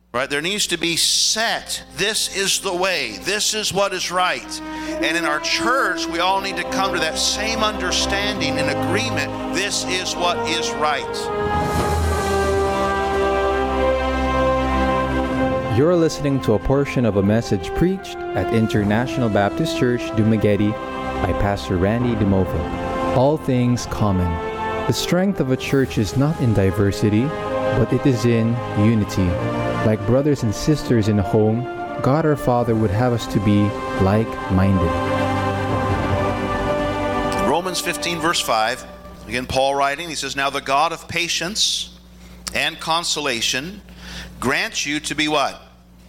Right? There needs to be set. This is the way. This is what is right. And in our church, we all need to come to that same understanding and agreement. This is what is right. You're listening to a portion of a message preached at International Baptist Church, Dumaguete by Pastor Randy DeMova. All things common. The strength of a church is not in diversity, but it is in unity. Like brothers and sisters in a home, God our Father would have us to be like-minded. Romans 15 verse 5, again Paul writing, he says, "Now the God of patience and consolation grant you to be" what?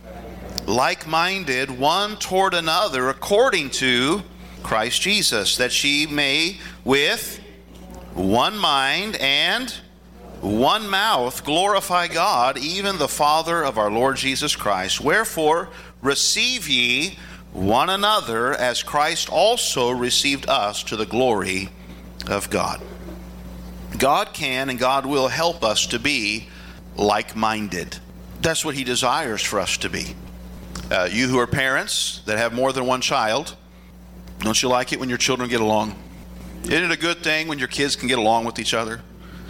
"Like-minded one toward another according to Christ Jesus, that ye may with one mind and one mouth glorify God, even the Father of our Lord Jesus Christ. Wherefore receive ye one another, as Christ also received us to the glory of God." God can and God will help us to be like-minded. That's what He desires for us to be. You who are parents that have more than one child, don't you like it when your children get along? Isn't it a good thing when your kids can get along with each other?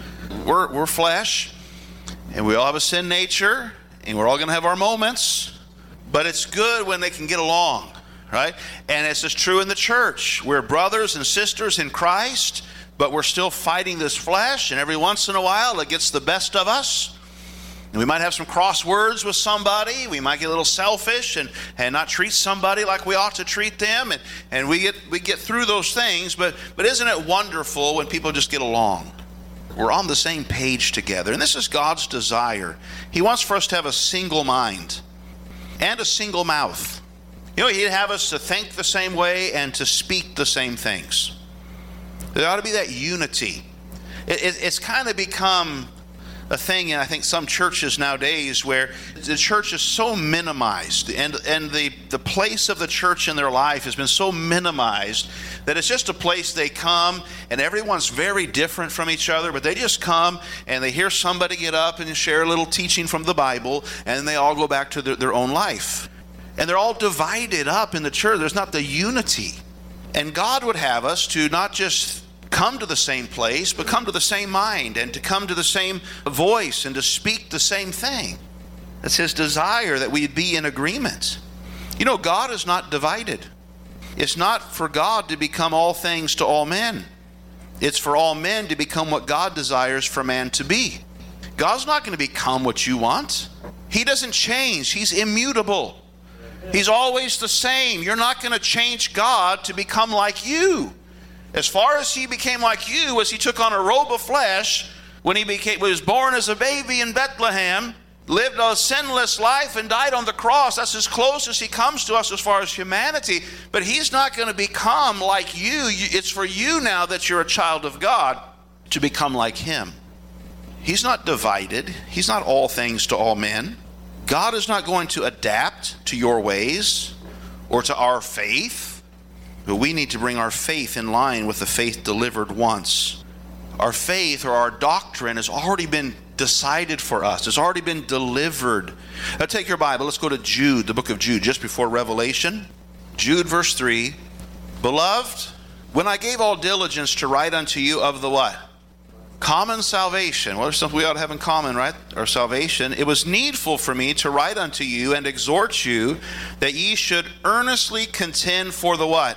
We're flesh, and we all have a sin nature, and we're all going to have our moments, but it's good when they can get along, right? And it's just true in the church. We're brothers and sisters in Christ, but we're still fighting this flesh, and every once in a while it gets the best of us. And we might have some cross words with somebody. We might get a little selfish and not treat somebody like we ought to treat them, and we get through those things, but isn't it wonderful when people just get along? We're on the same page together. And this is God's desire. He wants for us to have a single mind and a single mouth. You know, He'd have us to think the same way and to speak the same things. There ought to be that unity. It's kind of become a thing in, I think, some churches nowadays where the church is so minimized, and the place of the church in their life has been so minimized that it's just a place they come and everyone's very different from each other, but they just come and they hear somebody get up and share a little teaching from the Bible, and then they all go back to their own life. And they're all divided up in the church. There's not the unity. And God would have us to not just come to the same place, but come to the same mind and to come to the same voice and to speak the same thing. That's His desire, that we be in agreement. You know, God is not divided. It's not for God to become all things to all men. It's for all men to become what God desires for man to be. God's not going to become what you want. He doesn't change. He's immutable. He's always the same. You're not going to change God to become like you. As far as He became like you, as He took on a robe of flesh, when He was born as a baby in Bethlehem, lived a sinless life and died on the cross. That's as close as He comes to us as far as humanity. But He's not going to become like you. It's for you now that you're a child of God to become like Him. He's not divided. He's not all things to all men. God is not going to adapt to your ways or to our faith. But we need to bring our faith in line with the faith delivered once. Our faith or our doctrine has already been decided for us. It's already been delivered. Now take your Bible. Let's go to Jude, the book of Jude, just before Revelation. Jude, verse 3. "Beloved, when I gave all diligence to write unto you of the" what? "Common salvation." Well, there's something we ought to have in common, right? Our salvation. "It was needful for me to write unto you and exhort you that ye should earnestly contend for the" what?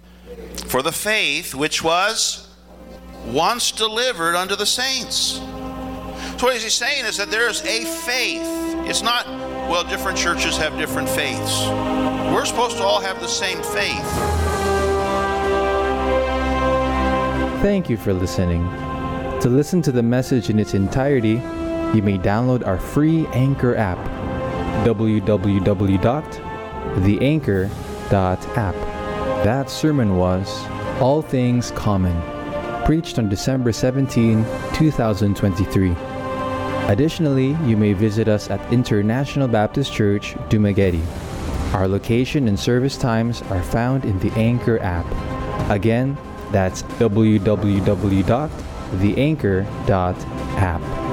"For the faith which was once delivered unto the saints." So what he's saying is that there is a faith. It's not, well, different churches have different faiths. We're supposed to all have the same faith. Thank you for listening. To listen to the message in its entirety, you may download our free Anchor app, www.theanchor.app. That sermon was All Things Common, preached on December 17, 2023. Additionally, you may visit us at International Baptist Church, Dumaguete. Our location and service times are found in the Anchor app. Again, that's www.theanchor.app.